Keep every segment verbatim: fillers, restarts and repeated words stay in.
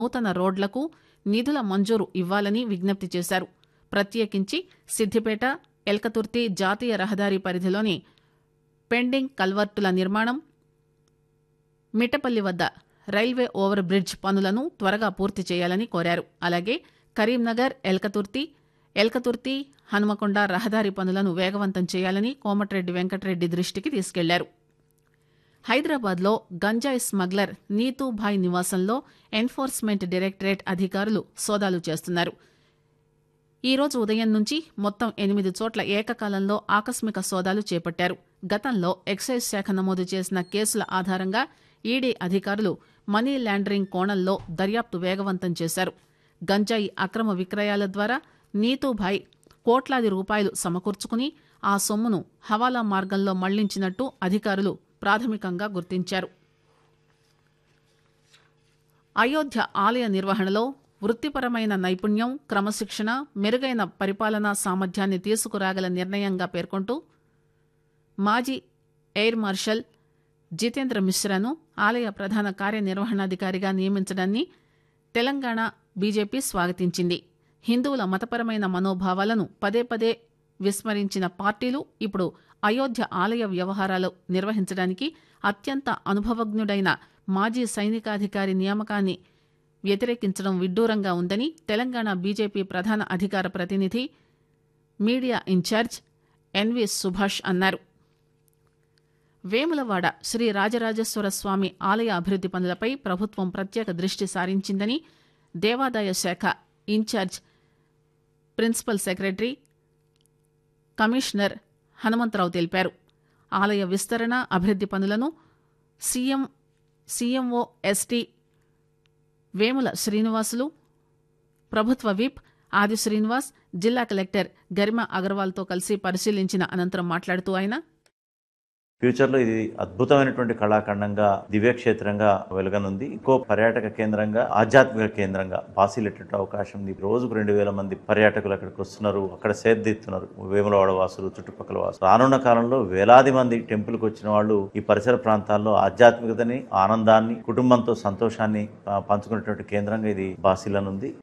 నూతన రోడ్లకు నిధుల మంజూరు ఇవ్వాలని విజ్ఞప్తి చేశారు. ప్రత్యేకించి సిద్దిపేట ఎల్కతుర్తి జాతీయ రహదారి పరిధిలోని పెండింగ్ కల్వర్టుల నిర్మాణం, మిట్టపల్లి వద్ద రైల్వే ఓవర్ బ్రిడ్జ్ పనులను త్వరగా పూర్తి చేయాలని కోరారు. అలాగే కరీంనగర్ ఎల్కతుర్తి ఎల్కతుర్తి హనుమకొండ రహదారి పనులను వేగవంతం చేయాలని కోమటిరెడ్డి వెంకటరెడ్డి దృష్టికి తీసుకెళ్లారు. హైదరాబాద్లో గంజాయి స్మగ్లర్ నీతూభాయ్ నివాసంలో ఎన్ఫోర్స్మెంట్ డైరెక్టరేట్ అధికారులు సోదాలు చేస్తున్నారు. ఈ రోజు ఉదయం నుంచి మొత్తం ఎనిమిది చోట్ల ఏకకాలంలో ఆకస్మిక సోదాలు చేపట్టారు. గతంలో ఎక్సైజ్ శాఖ నమోదు చేసిన కేసుల ఆధారంగా ఈడీ అధికారులు మనీ లాండరింగ్ కోణంలో దర్యాప్తు వేగవంతం చేశారు. గంజాయి అక్రమ విక్రయాల ద్వారా నీతూభాయ్ కోట్లాది రూపాయలు సమకూర్చుకుని ఆ సొమ్మును హవాలా మార్గంలో మళ్లించినట్టు అధికారులు ప్రాథమికంగా గుర్తించారు. అయోధ్య ఆలయ నిర్వహణలో వృత్తిపరమైన నైపుణ్యం, క్రమశిక్షణ, మెరుగైన పరిపాలనా సామర్థ్యాన్ని తీసుకురాగల నిర్ణయంగా పేర్కొంటూ మాజీ ఎయిర్ మార్షల్ జితేంద్ర మిశ్రాను ఆలయ ప్రధాన కార్యనిర్వహణాధికారిగా నియమించడాన్ని తెలంగాణ బీజేపీ స్వాగతించింది. హిందువుల మతపరమైన మనోభావాలను పదే పదే విస్మరించిన పార్టీలు ఇప్పుడు అయోధ్య ఆలయ వ్యవహారాలు నిర్వహించడానికి అత్యంత అనుభవజ్ఞుడైన మాజీ సైనికాధికారి నియామకాన్ని వ్యతిరేకించడం విడ్డూరంగా ఉందని తెలంగాణ బీజేపీ ప్రధాన అధికార ప్రతినిధి, మీడియా ఇన్ఛార్జ్ ఎన్వి సుభాష్ అన్నారు. వేములవాడ శ్రీ రాజరాజేశ్వర స్వామి ఆలయ అభివృద్ది పనులపై ప్రభుత్వం ప్రత్యేక దృష్టి సారించిందని దేవాదాయ శాఖ incharge principal secretary, commissioner Hanumantharao తెలిపారు. ఆలయ విస్తరణ, అభివృద్ది పనులను CM CMO ST Vemula Srinivasulu, ప్రభుత్వ విప్ ఆది శ్రీనివాస్, జిల్లా కలెక్టర్ గరిమా అగర్వాల్తో కలిసి పరిశీలించిన అనంతరం మాట్లాడుతూ ఆయన ఫ్యూచర్ లో ఇది అద్భుతమైనటువంటి కళాఖండంగా, దివ్యక్షేత్రంగా వెలుగనుంది. ఇంకో పర్యాటక కేంద్రంగా, ఆధ్యాత్మిక కేంద్రంగా బాసిల్లేటువంటి అవకాశం ఉంది. రోజుకు రెండు వేల మంది పర్యాటకులు అక్కడికి వస్తున్నారు, అక్కడ సేద్దిస్తున్నారు. వేములవాడ వాసులు, చుట్టుపక్కల వాసులు. రానున్న కాలంలో వేలాది మంది టెంపుల్ కు వచ్చిన వాళ్ళు ఈ పరిసర ప్రాంతాల్లో ఆధ్యాత్మికతని, ఆనందాన్ని, కుటుంబంతో సంతోషాన్ని పంచుకునేటువంటి కేంద్రంగా ఇది బాసిల్లనుంది.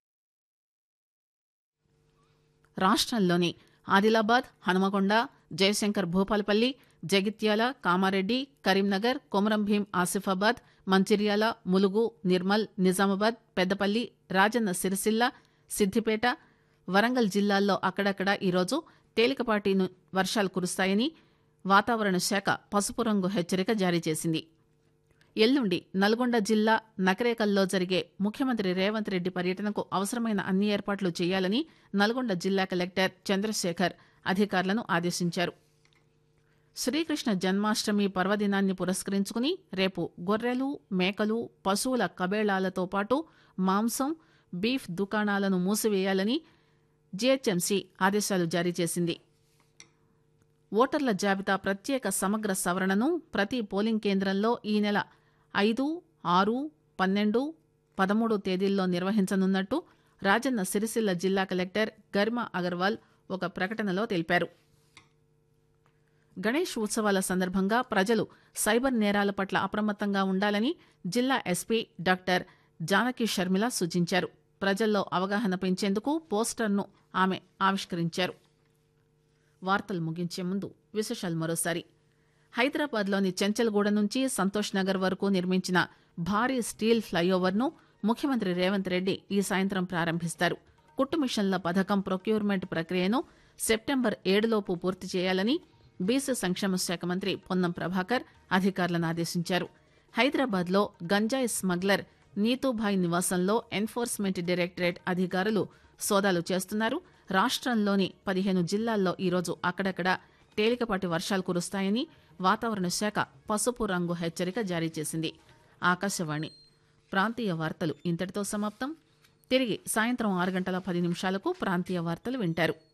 రాష్ట్రంలోని ఆదిలాబాద్, హనుమకొండ, జయశంకర్ భూపాలపల్లి, జగిత్యాల, కామారెడ్డి, కరీంనగర్, కొమరంభీం ఆసిఫాబాద్, మంచిర్యాల, ములుగు, నిర్మల్, నిజామాబాద్, పెద్దపల్లి, రాజన్న సిరిసిల్ల, సిద్దిపేట, వరంగల్ జిల్లాల్లో అక్కడక్కడ ఈరోజు తేలికపాటి వర్షాలు కురుస్తాయని వాతావరణ శాఖ పసుపు రంగు హెచ్చరిక జారీ చేసింది. ఎల్లుండి నల్గొండ జిల్లా నకరేకల్లో జరిగే ముఖ్యమంత్రి రేవంత్ రెడ్డి పర్యటనకు అవసరమైన అన్ని ఏర్పాట్లు చేయాలని నల్గొండ జిల్లా కలెక్టర్ చంద్రశేఖర్ అధికారులను ఆదేశించారు. శ్రీకృష్ణ జన్మాష్టమి పర్వదినాన్ని పురస్కరించుకుని రేపు గొర్రెలు, మేకలు, పశువుల కబేళాలతో పాటు మాంసం, బీఫ్ దుకాణాలను మూసివేయాలని జీహెచ్ఎంసీ ఆదేశాలు జారీ చేసింది. ఓటర్ల జాబితా ప్రత్యేక సమగ్ర సవరణను ప్రతి పోలింగ్ కేంద్రంలో ఈ నెల ఐదు, ఆరు, పన్నెండు, పదమూడు తేదీల్లో నిర్వహించనున్నట్టు రాజన్న సిరిసిల్ల జిల్లా కలెక్టర్ గరిమా అగర్వాల్ ఒక ప్రకటనలో తెలిపారు. గణేష్ ఉత్సవాల సందర్భంగా ప్రజలు సైబర్ నేరాల పట్ల అప్రమత్తంగా ఉండాలని జిల్లా ఎస్పీ డాక్టర్ జానకి షర్మిల సూచించారు. ప్రజల్లో అవగాహన పెంచేందుకు పోస్టర్ను ఆమె ఆవిష్కరించారు. వార్తలు ముగించే ముందు విశేషాలు మరోసారి. హైదరాబాద్లోని చెంచల్గూడ నుంచి సంతోష్ నగర్ వరకు నిర్మించిన భారీ స్టీల్ ఫ్లైఓవర్ను ముఖ్యమంత్రి రేవంత్ రెడ్డి ఈ సాయంత్రం ప్రారంభిస్తారు. కుట్టు మిషన్ల పథకం ప్రొక్యూర్మెంట్ ప్రక్రియను సెప్టెంబర్ ఏడులోపు పూర్తి చేయాలని బీసీ సంక్షేమ శాఖ మంత్రి పొన్నం ప్రభాకర్ అధికారులను ఆదేశించారు. హైదరాబాద్లో గంజాయి స్మగ్లర్ నీతూభాయ్ నివాసంలో ఎన్ఫోర్స్మెంట్ డైరెక్టరేట్ అధికారులు సోదాలు చేస్తున్నారు. రాష్ట్రంలోని పదిహేను జిల్లాల్లో ఈరోజు అక్కడక్కడ తేలికపాటి వర్షాలు కురుస్తాయని వాతావరణ శాఖ పసుపు రంగు హెచ్చరిక జారీ చేసింది. ఆకాశవాణి ప్రాంతీయ వార్తలు ఇంతటితో సమాప్తం. తిరిగి సాయంత్రం ఆరు గంటల పది నిమిషాలకు ప్రాంతీయ వార్తలు వింటారు.